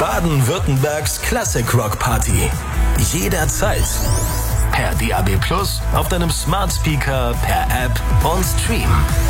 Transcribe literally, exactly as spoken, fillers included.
Baden-Württembergs Classic Rock Party. Jederzeit. Per D A B Plus, auf deinem Smart Speaker, per App und Stream.